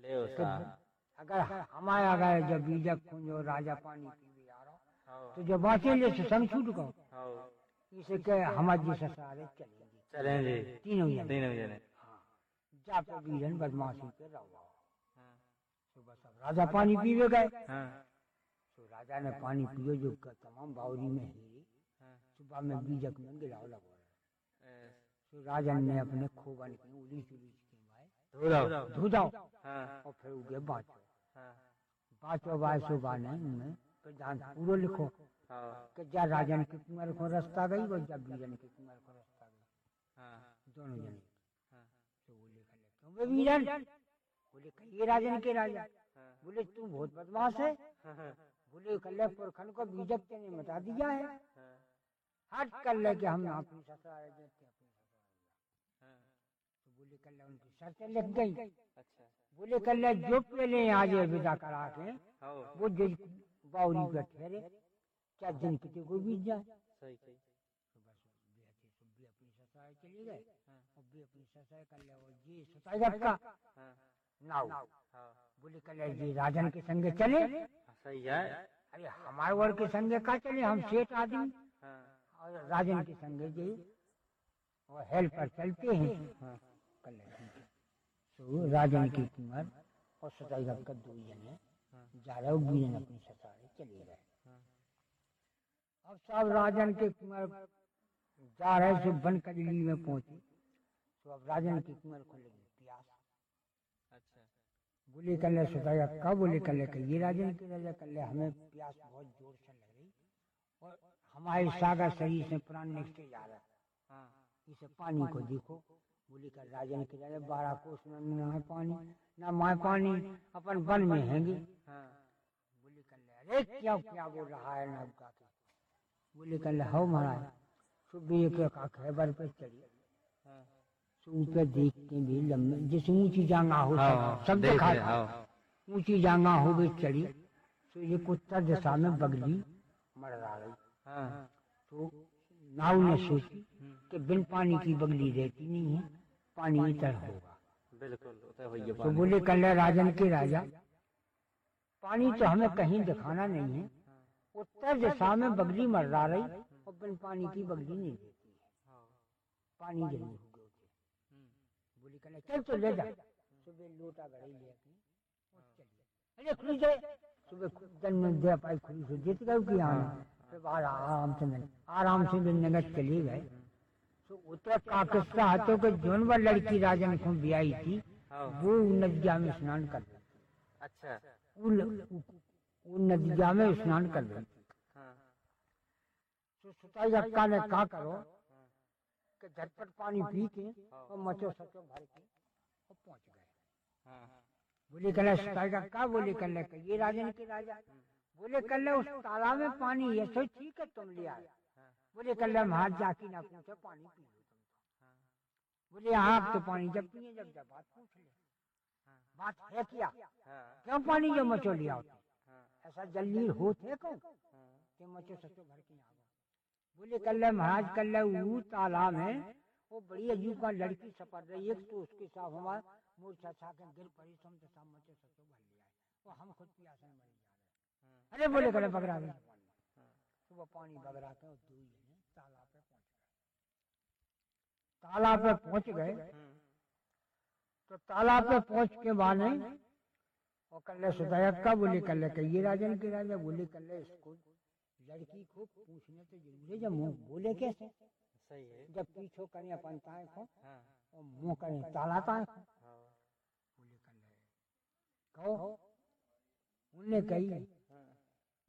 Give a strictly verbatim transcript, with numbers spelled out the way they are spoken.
अगर हमारे अगर जब बीजक जो राजा पानी पीवे आ रहा तो जब बाँचे ले से संग छूट गो इसे कहे हमारे जैसा सारे चलेंगे चलेंगे तीनों जने तीनों जने हाँ जा पे बीजन बदमाशी पे रहो सुबह सब राजा पानी पीवे गए तो राजा ने पानी पियो जो तमाम बावरी में ही सुबह में बीजक में गिराव लगो तो राजा ने अपने खोबन की उलीच उलीच के भाई धो जाओ और फिर उगे बाँचो बाँचो बाय सुबह ने उनमें प्रधान पूरा लिखो कि जा राजन के कुंवर को रास्ता गई वो जब बीजन के कुंवर को रास्ता गई दोनों जने तो वो लिखा क्यों बे बीजन बोले कहिए राजन के राजा बोले तू बहुत बदमाश है बोले कल पुरखन को बीजक के ने मिटा दिया है हट कर ले के हम अपनी ससुराल देते अपनी ससुराल तो बोले कल उनकी शर्तें लग गई बोले कल जो पहले आज विदा करा के वो जो बावरी पे ठहरे क्या दिन कितने को बीत जाए सही सही तो बस भी अपनी ससुराल चले गए और भी अपनी ससुराल कर ले और जी सताई का नाव बोले कल जी राजन के संगे चले सही है अरे हमारे वर्ग के संगे का चले हम सेठ आदमी और राजन के संगे जी और हेल्प पर चलते हैं कल तो राजन की कुंवर और सताई का दो जने जा रहे बीजन अपनी ससुराल चले गए अब सब राजन के कुंवर जा रहे सो बन कजली में पहुंचे तो अब राजन की कुंवर को लगी प्यास अच्छा बोले कल सताया कब बोले कल ये राजन के राजा कल हमें प्यास बहुत जोर से लग रही और हमारे सागर शरीर से प्राण निकलते जा रहा इसे पानी को देखो बोले कल राजन के राजा बारह कोस न है पानी न माए पानी अपन वन में हैंगे बोले कल अरे क्या क्या बोल रहा है नौका के बोले कल हो महाराज सुबह एक खैबर पे चढ़ी ऊपर देखते भी लंबे जैसे ऊंची जांगा हो सब देखा ऊंची जांगा हो गई चढ़ी तो ये उत्तर दिशा में बगली मरड़ा गई तो नाव ने सोची कि बिन पानी की बगली रहती नहीं है पानी इतर होगा बिल्कुल तो बोले कल राजन के राजा पानी तो हमें कहीं दिखाना नहीं है उत्तर दिशा में बगली मरड़ा रही और बिन पानी की बगली नहीं रहती है पानी जरूर हो गया बोली कहने चल तो ले जा सुबह लोटा गड़ी लेके और चलिए अरे खुली जाए सुबह जन में दे पाई खुली से जीत गए कि आना फिर बाहर आराम से मिल आराम से मिलने के चले गए तो उत्तर का किस्सा हाथों के जोन व लड़की राजन को ब्याई थी वो नदिया में स्नान कर रही अच्छा वो नदिया में स्नान कर रही थी तो सुताई अक्का ने कहा करो कि झटपट पानी पी के और मचो सचो भर के और पहुंच गए बोले कल सुताई का बोले कल ये राजन के राजा बोले कल उस तालाब में पानी ये तो ठीक है तुम ले आए बोले कल हम हाथ जाके ना पूछो पानी पी लो तुम बोले आप तो पानी जब पिए जब जब बात पूछ ले बात है क्या क्यों पानी जो मचो लिया होते ऐसा जल्दी होते को कि मचो सचो भर के आ बोले कल महाराज कल वो तालाब है वो बड़ी अजीब का लड़की सपर रही एक तो उसके साथ हमारा मूर्छा छा के गिर पड़ी तुम तो सब मचे सचो भर लिया है वो हम खुद प्यासे मर जा रहे अरे बोले कल बगरा में तो वो पानी बगरा के दो तालाब पे पहुंच गए तालाब पे पहुंच गए तो तालाब पे पहुंच के बाद और कल सुदायक का बोले कल ये राजन के राजा बोले कल इसको लड़की को पूछने तो जरूर है जब मुंह बोले कैसे सही है जब पीछो करें अपन ताए को और मुंह करें ताला ताए को बोले कल कहो उनने कही